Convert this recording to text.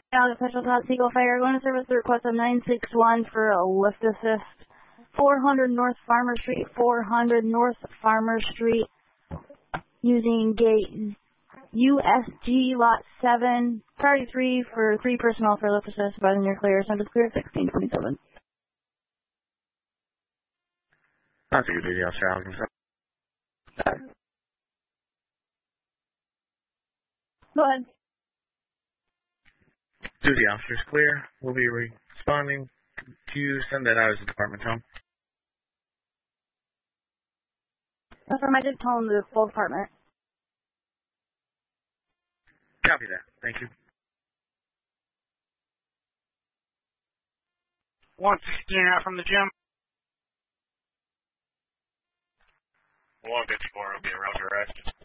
Now, Special Top Seagull Fire, going to service the request of 961 for a lift assist. 400 North Farmer Street, 400 North Farmer Street, using gate USG Lot 7, priority 3 for 3 personnel for lift assist, advising your clear, send us clear 1627. That's a good idea, Charles. Go ahead. Duty officers clear. We'll be responding to you. Send that out as a department tone. That's from I did tell him the full department. Copy that. Thank you. 116 out from the gym. 154 will be around your arrest.